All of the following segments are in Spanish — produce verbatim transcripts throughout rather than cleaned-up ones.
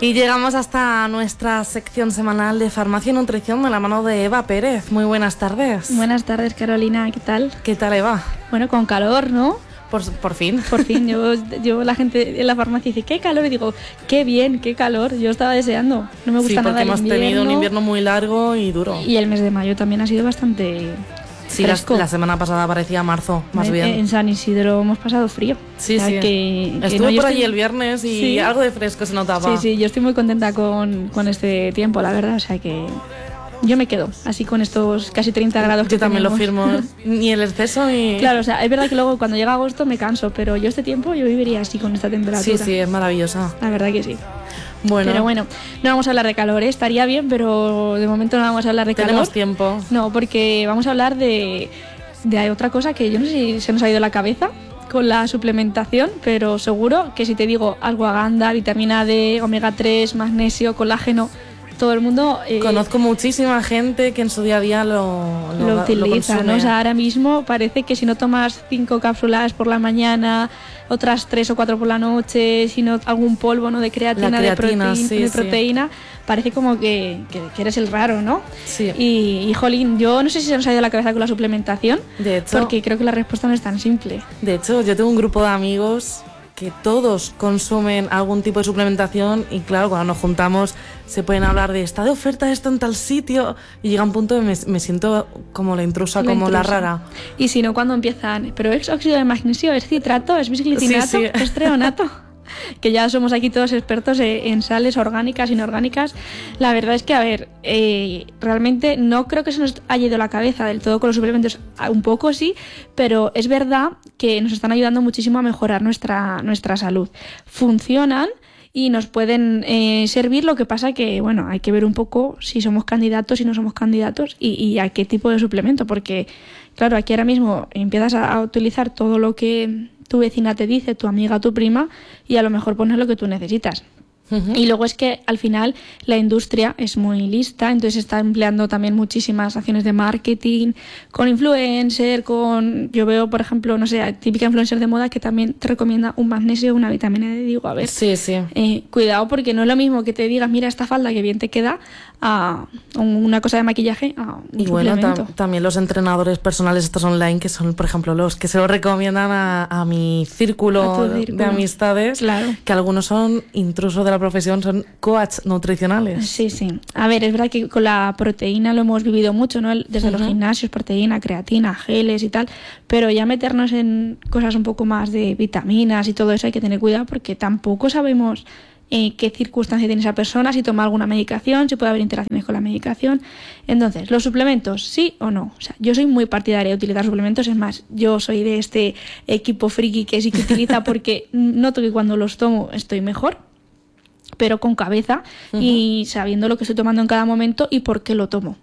Y llegamos hasta nuestra sección semanal de Farmacia y Nutrición de la mano de Eva Pérez. Muy buenas tardes. Buenas tardes, Carolina, ¿qué tal? ¿Qué tal, Eva? Bueno, con calor, ¿no? Por, por fin. Por fin, yo, yo la gente en la farmacia dice, qué calor, y digo, qué bien, qué calor, yo estaba deseando, no me gusta sí, nada porque el hemos invierno, tenido un invierno muy largo y duro. Y el mes de mayo también ha sido bastante sí, fresco. La, la semana pasada parecía marzo, más en, bien. En San Isidro hemos pasado frío. Sí, o sea, sí. Que, que Estuve no, por estoy... allí el viernes y ¿Sí? algo de fresco se notaba. Sí, sí, yo estoy muy contenta con, con este tiempo, la verdad, o sea que... Yo me quedo así con estos casi treinta grados que Yo también tenemos. lo firmo, ni el exceso ni... Claro, o sea, es verdad que luego cuando llega agosto me canso, pero yo este tiempo yo viviría así con esta temperatura. Sí, sí, es maravillosa. La verdad que sí. Bueno. Pero bueno, no vamos a hablar de calor, ¿eh? Estaría bien, pero de momento no vamos a hablar de calor. Tenemos tiempo. No, porque vamos a hablar de, de otra cosa que yo no sé si se nos ha ido la cabeza con la suplementación, pero seguro que si te digo ashwagandha, vitamina D, omega tres, magnesio, colágeno... Todo el mundo... Eh, Conozco muchísima gente que en su día a día lo, lo, lo utiliza, lo ¿no? O sea, ahora mismo parece que si no tomas cinco cápsulas por la mañana, otras tres o cuatro por la noche, sino algún polvo, ¿no? De creatina, la creatina de, proteína, sí, de sí. proteína, parece como que, que, que eres el raro, ¿no? Sí. Y, y, jolín, yo no sé si se nos ha ido la cabeza con la suplementación, de hecho, porque creo que la respuesta no es tan simple. De hecho, yo tengo un grupo de amigos que todos consumen algún tipo de suplementación y claro, cuando nos juntamos se pueden hablar de está de oferta esto en tal sitio y llega un punto que me, me siento como la intrusa, la como intrusa. la rara. Y si no, cuando empiezan, pero es óxido de magnesio, es citrato, es bisglicinato, sí, sí. es treonato. Que ya somos aquí todos expertos en sales orgánicas, inorgánicas. La verdad es que, a ver, eh, realmente no creo que se nos haya ido la cabeza del todo con los suplementos, un poco sí, pero es verdad que nos están ayudando muchísimo a mejorar nuestra, nuestra salud. Funcionan y nos pueden eh, servir, lo que pasa que, bueno, hay que ver un poco si somos candidatos, si no somos candidatos y, y a qué tipo de suplemento, porque, claro, aquí ahora mismo empiezas a, a utilizar todo lo que tu vecina te dice, tu amiga, tu prima, y a lo mejor pones lo que tú necesitas. Uh-huh. Y luego es que al final la industria es muy lista, entonces está empleando también muchísimas acciones de marketing, con influencer, con... Yo veo, por ejemplo, no sé, típica influencer de moda que también te recomienda un magnesio o una vitamina D. Digo, a ver, sí, sí. Eh, cuidado, porque no es lo mismo que te digas, mira esta falda que bien te queda, a una cosa de maquillaje, a un y bueno, suplemento. tam- también los entrenadores personales estos online, que son, por ejemplo, los que se lo recomiendan a, a mi círculo, A tu círculo de amistades, claro. Que algunos son intrusos de la profesión, son coach nutricionales. Sí, sí. A ver, es verdad que con la proteína lo hemos vivido mucho, ¿no? Desde uh-huh. los gimnasios, proteína, creatina, geles y tal, pero ya meternos en cosas un poco más de vitaminas y todo eso hay que tener cuidado porque tampoco sabemos eh, qué circunstancia tiene esa persona, si toma alguna medicación, si puede haber interacciones con la medicación. Entonces, ¿los suplementos, sí o no? O sea, yo soy muy partidaria de utilizar suplementos, es más, yo soy de este equipo friki que sí que utiliza porque noto que cuando los tomo estoy mejor, pero con cabeza uh-huh. y sabiendo lo que estoy tomando en cada momento y por qué lo tomo.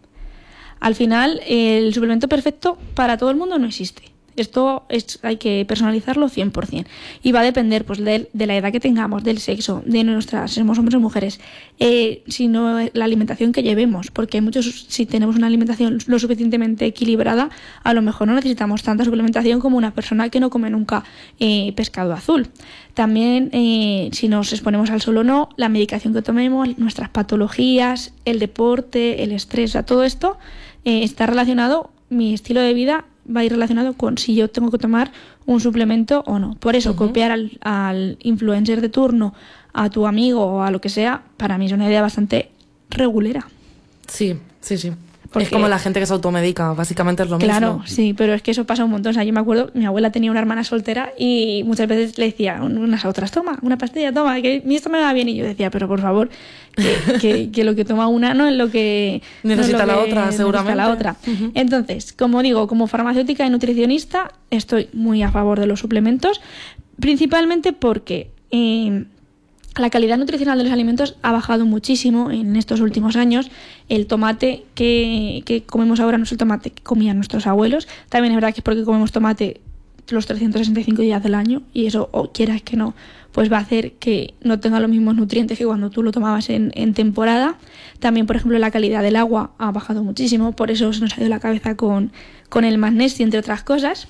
Al final, el suplemento perfecto para todo el mundo no existe. Esto es, hay que personalizarlo cien por ciento. Y va a depender pues, de, de la edad que tengamos, del sexo, de nuestras, si somos hombres o mujeres, eh, sino la alimentación que llevemos. Porque hay muchos, si tenemos una alimentación lo suficientemente equilibrada, a lo mejor no necesitamos tanta suplementación como una persona que no come nunca eh, pescado azul. También, eh, si nos exponemos al sol o no, la medicación que tomemos, nuestras patologías, el deporte, el estrés, o sea, todo esto eh, está relacionado, mi estilo de vida va a ir relacionado con si yo tengo que tomar un suplemento o no. Por eso, uh-huh. copiar al, al influencer de turno, a tu amigo o a lo que sea, para mí es una idea bastante regulera. Sí, sí, sí. Porque, es como la gente que se automedica, básicamente es lo claro, mismo. Claro, sí, pero es que eso pasa un montón. O sea, yo me acuerdo, mi abuela tenía una hermana soltera y muchas veces le decía unas a otras, toma, una pastilla, toma, que esto me va bien. Y yo decía, pero por favor, que, que, que lo que toma una no es lo que necesita no es lo la que otra, seguramente. La otra. Uh-huh. Entonces, como digo, como farmacéutica y nutricionista, estoy muy a favor de los suplementos, principalmente porque... Eh, la calidad nutricional de los alimentos ha bajado muchísimo en estos últimos años. El tomate que, que comemos ahora no es el tomate que comían nuestros abuelos. También es verdad que es porque comemos tomate los trescientos sesenta y cinco días del año y eso, o quieras que no, pues va a hacer que no tenga los mismos nutrientes que cuando tú lo tomabas en, en temporada. También, por ejemplo, la calidad del agua ha bajado muchísimo, por eso se nos ha ido la cabeza con, con el magnesio, entre otras cosas.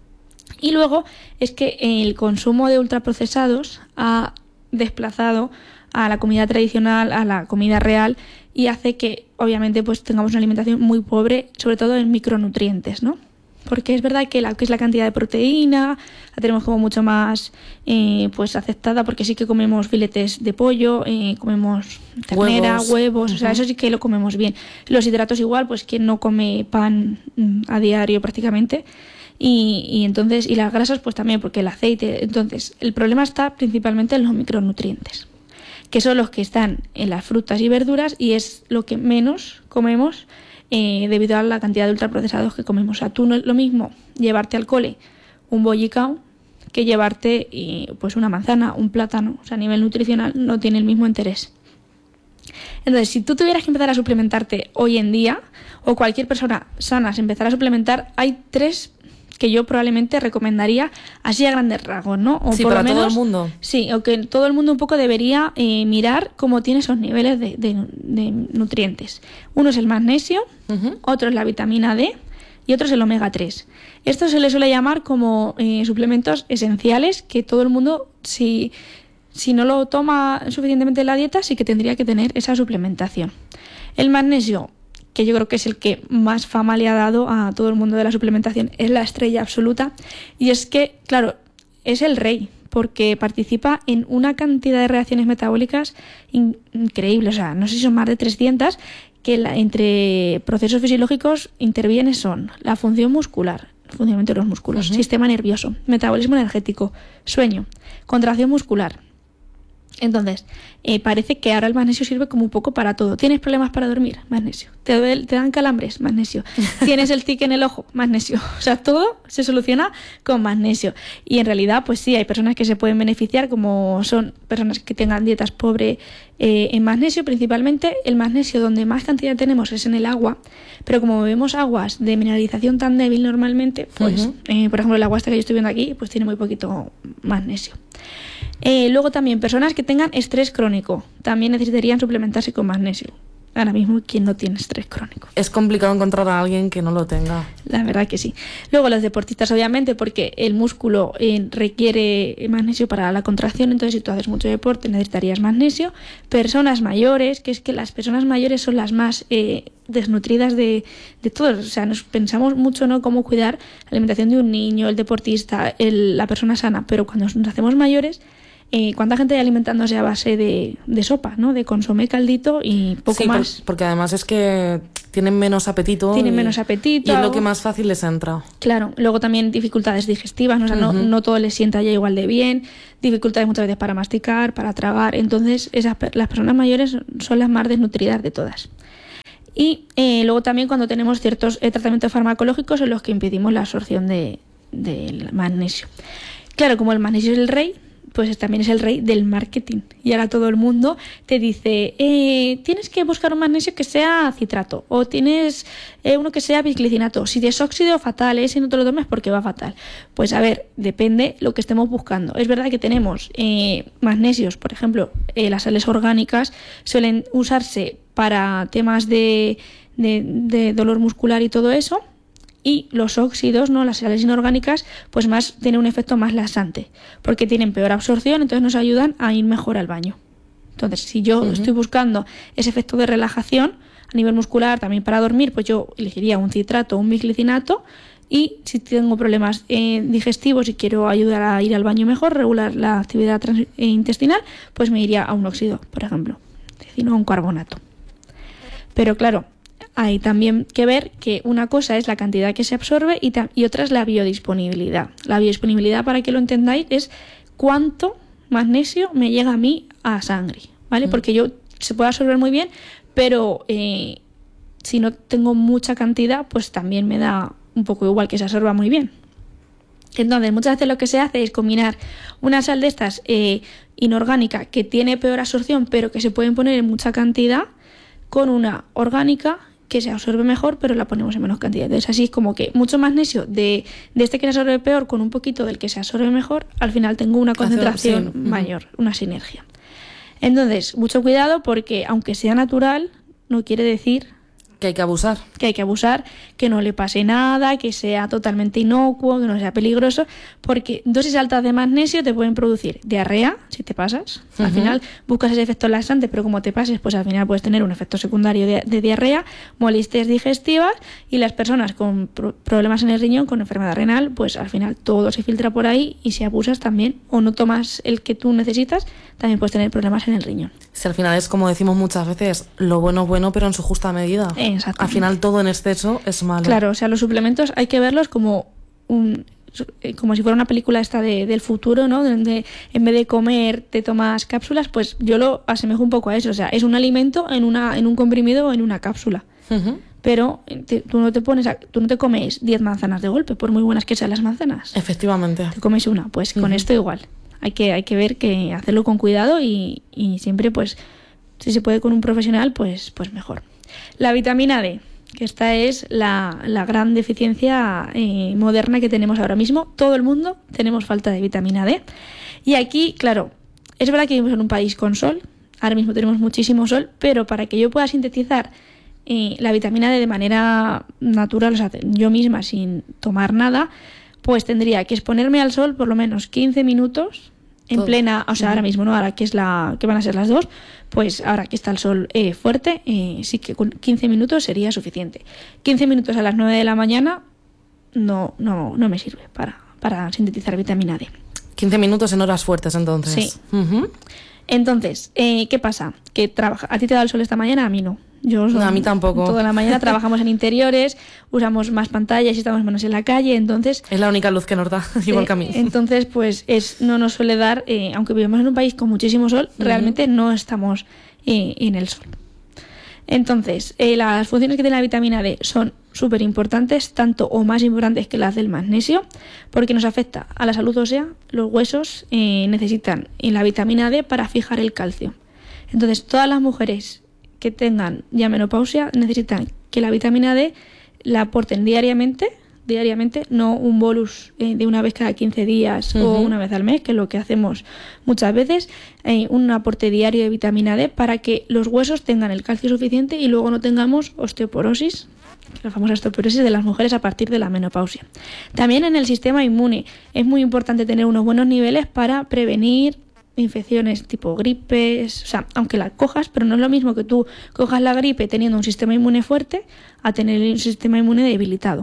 Y luego es que el consumo de ultraprocesados ha desplazado a la comida tradicional, a la comida real, y hace que obviamente pues tengamos una alimentación muy pobre, sobre todo en micronutrientes, ¿no? Porque es verdad que la que es la cantidad de proteína la tenemos como mucho más eh, pues aceptada, porque sí que comemos filetes de pollo, eh, comemos ternera, huevos, huevos uh-huh. O sea, eso sí que lo comemos bien. Los hidratos igual, pues quien no come pan mm, a diario prácticamente, y, y entonces y las grasas pues también, porque el aceite. Entonces el problema está principalmente en los micronutrientes, que son los que están en las frutas y verduras, y es lo que menos comemos Eh, debido a la cantidad de ultraprocesados que comemos. O sea, tú no es lo mismo llevarte al cole un bollicao que llevarte eh, pues una manzana, un plátano. O sea, a nivel nutricional no tiene el mismo interés. Entonces, si tú tuvieras que empezar a suplementarte hoy en día, o cualquier persona sana se empezara a suplementar, hay tres que yo probablemente recomendaría así a grandes rasgos, ¿no? O sí, por para lo menos, todo el mundo. Sí, o que todo el mundo un poco debería eh, mirar cómo tiene esos niveles de, de, de nutrientes. Uno es el magnesio, uh-huh. Otro es la vitamina D y otro es el omega tres. Esto se le suele llamar como eh, suplementos esenciales, que todo el mundo, si, si no lo toma suficientemente en la dieta, sí que tendría que tener esa suplementación. El magnesio, que yo creo que es el que más fama le ha dado a todo el mundo de la suplementación, es la estrella absoluta, y es que, claro, es el rey, porque participa en una cantidad de reacciones metabólicas in- increíbles, o sea, no sé si son más de trescientas, que la, entre procesos fisiológicos interviene son la función muscular, el funcionamiento de los músculos, uh-huh. Sistema nervioso, metabolismo energético, sueño, contracción muscular. Entonces, eh, parece que ahora el magnesio sirve como un poco para todo. ¿Tienes problemas para dormir? Magnesio. ¿Te, duele, te dan calambres? Magnesio. ¿Tienes el tic en el ojo? Magnesio. O sea, todo se soluciona con magnesio. Y en realidad, pues sí, hay personas que se pueden beneficiar, como son personas que tengan dietas pobres eh, en magnesio. Principalmente, el magnesio donde más cantidad tenemos es en el agua, pero como bebemos aguas de mineralización tan débil normalmente, pues, uh-huh. eh, por ejemplo, el agua esta que yo estoy viendo aquí, pues tiene muy poquito magnesio. Eh, luego también personas que tengan estrés crónico también necesitarían suplementarse con magnesio. Ahora mismo, ¿quién no tiene estrés crónico? Es complicado encontrar a alguien que no lo tenga. La verdad que sí. Luego los deportistas, obviamente, porque el músculo eh, requiere magnesio para la contracción, entonces si tú haces mucho deporte necesitarías magnesio. Personas mayores, que es que las personas mayores son las más eh, desnutridas de, de todos. O sea, nos pensamos mucho, ¿no?, cómo cuidar la alimentación de un niño, el deportista, el, la persona sana, pero cuando nos hacemos mayores, Eh, ¿cuánta gente hay alimentándose a base de, de sopa, ¿no? De consomé, caldito y poco sí, más? Por, porque además es que tienen menos apetito. Tienen y, menos apetito. Y es lo que más fácil les entra. Claro. Luego también dificultades digestivas, ¿no? O sea, uh-huh. no, no todo les sienta ya igual de bien. Dificultades muchas veces para masticar, para tragar. Entonces, esas, las personas mayores son las más desnutridas de todas. Y eh, luego también cuando tenemos ciertos eh, tratamientos farmacológicos en los que impedimos la absorción de, del magnesio. Claro, como el magnesio es el rey, pues también es el rey del marketing. Y ahora todo el mundo te dice, eh, tienes que buscar un magnesio que sea citrato, o tienes eh, uno que sea bisglicinato. Si es óxido, fatal, ¿eh? Si no te lo tomes porque va fatal. Pues a ver, depende lo que estemos buscando. Es verdad que tenemos eh, magnesios, por ejemplo, eh, las sales orgánicas suelen usarse para temas de, de, de dolor muscular y todo eso. Y los óxidos, ¿no?, las sales inorgánicas, pues más tienen un efecto más laxante, porque tienen peor absorción, entonces nos ayudan a ir mejor al baño. Entonces, si yo uh-huh. estoy buscando ese efecto de relajación a nivel muscular, también para dormir, pues yo elegiría un citrato o un bisglicinato. Y si tengo problemas eh, digestivos y quiero ayudar a ir al baño mejor, regular la actividad trans- eh, intestinal, pues me iría a un óxido, por ejemplo, es decir, no a un carbonato. Pero claro, hay también que ver que una cosa es la cantidad que se absorbe y, ta- y otra es la biodisponibilidad. La biodisponibilidad, para que lo entendáis, es cuánto magnesio me llega a mí a sangre, ¿vale? Mm. Porque yo se puede absorber muy bien, pero eh, si no tengo mucha cantidad, pues también me da un poco igual que se absorba muy bien. Entonces, muchas veces lo que se hace es combinar una sal de estas eh, inorgánica que tiene peor absorción, pero que se pueden poner en mucha cantidad, con una orgánica que se absorbe mejor, pero la ponemos en menos cantidad. Entonces, así es como que mucho magnesio de, de este que se absorbe peor con un poquito del que se absorbe mejor, al final tengo una concentración sí. mayor, una sinergia. Entonces, mucho cuidado, porque aunque sea natural, no quiere decir que hay que abusar. que hay que abusar, que no le pase nada, que sea totalmente inocuo, que no sea peligroso, porque dosis altas de magnesio te pueden producir diarrea, si te pasas. Al uh-huh. final buscas ese efecto laxante, pero como te pases, pues al final puedes tener un efecto secundario de, de diarrea, molestias digestivas, y las personas con pro- problemas en el riñón, con enfermedad renal, pues al final todo se filtra por ahí, y si abusas también o no tomas el que tú necesitas, también puedes tener problemas en el riñón. Si al final es como decimos muchas veces, lo bueno es bueno, pero en su justa medida. Exactamente. Al final todo en exceso es malo. Claro, o sea, los suplementos hay que verlos como un como si fuera una película esta de, del futuro, ¿no? Donde en vez de comer te tomas cápsulas, pues yo lo asemejo un poco a eso. O sea, es un alimento en una en un comprimido o en una cápsula. Uh-huh. Pero te, tú no te pones a, tú no te comes diez manzanas de golpe, por muy buenas que sean las manzanas. Efectivamente. Te comes una, pues uh-huh. con esto igual. Hay que hay que ver que hacerlo con cuidado y, y siempre, pues, si se puede con un profesional, pues pues mejor. La vitamina D, que esta es la, la gran deficiencia eh, moderna que tenemos ahora mismo. Todo el mundo tenemos falta de vitamina D. Y aquí, claro, es verdad que vivimos en un país con sol, ahora mismo tenemos muchísimo sol, pero para que yo pueda sintetizar eh, la vitamina D de manera natural, o sea, yo misma sin tomar nada, pues tendría que exponerme al sol por lo menos quince minutos en Todo. plena, o sea, ahora mismo, ¿no? Ahora que es la que van a ser las dos, pues ahora que está el sol eh, fuerte, eh, sí que con quince minutos sería suficiente. quince minutos a las nueve de la mañana no no no me sirve para, para sintetizar vitamina D. quince minutos en horas fuertes, entonces. Sí. Uh-huh. Entonces, eh, ¿qué pasa? Que trabaja, a ti te da el sol esta mañana, a mí no. Yo no, a mí tampoco. Toda la mañana trabajamos en interiores, usamos más pantallas y estamos menos en la calle, entonces... Es la única luz que nos da, igual eh, que a mí. Entonces, pues es no nos suele dar, eh, aunque vivimos en un país con muchísimo sol, uh-huh. realmente no estamos eh, en el sol. Entonces, eh, las funciones que tiene la vitamina D son súper importantes, tanto o más importantes que las del magnesio, porque nos afecta a la salud ósea. Los huesos eh, necesitan la vitamina D para fijar el calcio. Entonces, todas las mujeres que tengan ya menopausia necesitan que la vitamina D la aporten diariamente, diariamente, no un bolus eh, de una vez cada quince días uh-huh. o una vez al mes, que es lo que hacemos muchas veces, eh, un aporte diario de vitamina D para que los huesos tengan el calcio suficiente y luego no tengamos osteoporosis, la famosa osteoporosis de las mujeres a partir de la menopausia. También en el sistema inmune es muy importante tener unos buenos niveles para prevenir infecciones tipo gripes, o sea, aunque la cojas, pero no es lo mismo que tú cojas la gripe teniendo un sistema inmune fuerte a tener un sistema inmune debilitado.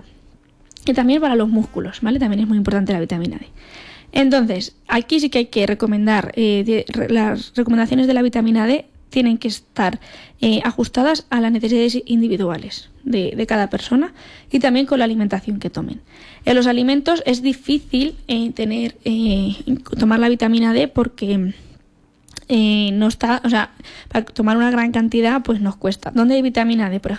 Y también para los músculos, ¿vale? También es muy importante la vitamina D. Entonces, aquí sí que hay que recomendar, eh, de, re, las recomendaciones de la vitamina D tienen que estar eh, ajustadas a las necesidades individuales de, de cada persona y también con la alimentación que tomen. En los alimentos es difícil eh, tener eh, tomar la vitamina D porque eh, no está, o sea, para tomar una gran cantidad pues nos cuesta. ¿Dónde hay vitamina D? Por